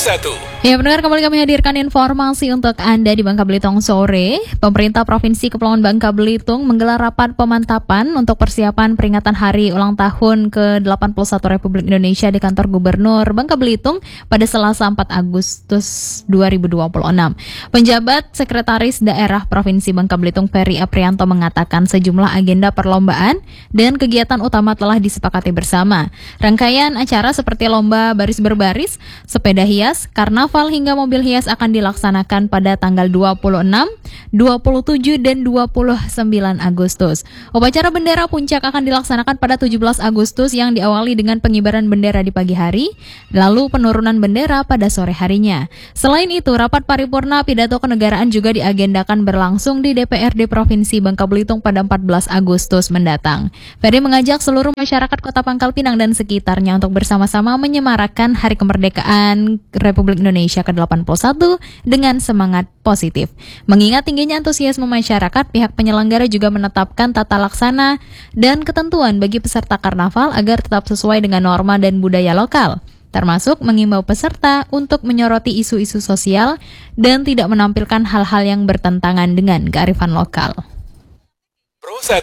Ya, pendengar, kembali kami hadirkan informasi untuk Anda di Bangka Belitung sore. Pemerintah Provinsi Kepulauan Bangka Belitung menggelar rapat pemantapan untuk persiapan peringatan Hari Ulang Tahun ke-81 Republik Indonesia di kantor Gubernur Bangka Belitung pada Selasa 4 Agustus 2026. Penjabat Sekretaris Daerah Provinsi Bangka Belitung Ferry Aprianto mengatakan sejumlah agenda perlombaan dan kegiatan utama telah disepakati bersama. Rangkaian acara seperti lomba baris berbaris, sepeda hias, karnaval hingga mobil hias akan dilaksanakan pada tanggal 26, 27, dan 29 Agustus. Upacara bendera puncak akan dilaksanakan pada 17 Agustus yang diawali dengan pengibaran bendera di pagi hari, lalu penurunan bendera pada sore harinya. Selain itu, rapat paripurna pidato kenegaraan juga diagendakan berlangsung di DPRD Provinsi Bangka Belitung pada 14 Agustus mendatang. Ferry mengajak seluruh masyarakat Kota Pangkal Pinang dan sekitarnya untuk bersama-sama menyemarakan Hari Kemerdekaan Republik Indonesia ke-81 dengan semangat positif. Mengingat tingginya antusiasme masyarakat, pihak penyelenggara juga menetapkan tata laksana dan ketentuan bagi peserta karnaval agar tetap sesuai dengan norma dan budaya lokal, termasuk mengimbau peserta untuk menyoroti isu-isu sosial dan tidak menampilkan hal-hal yang bertentangan dengan kearifan lokal.